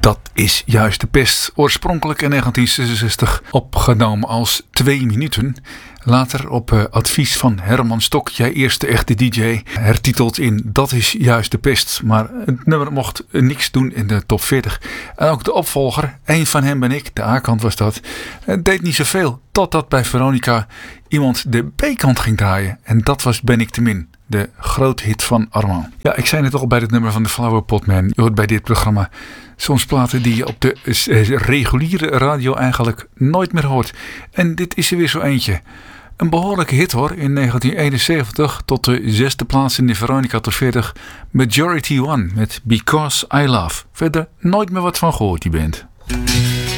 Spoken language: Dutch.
Dat is juist de pest. Oorspronkelijk in 1966 opgenomen als 2 minuten. Later op advies van Herman Stok, jij eerste echte DJ, hertiteld in Dat is juist de pest. Maar het nummer mocht niks doen in de top 40. En ook de opvolger, één van hem ben ik, de A-kant was dat, deed niet zoveel. Totdat bij Veronica iemand de B-kant ging draaien. En dat was Ben ik te min. De grote hit van Armand. Ja, ik zei het al bij het nummer van de Flower Pot Man. Je hoort bij dit programma soms platen die je op de reguliere radio eigenlijk nooit meer hoort. En dit is er weer zo eentje. Een behoorlijke hit hoor, in 1971 tot de 6e plaats in de Veronica Top 40. Majority One met Because I Love. Verder nooit meer wat van gehoord die band.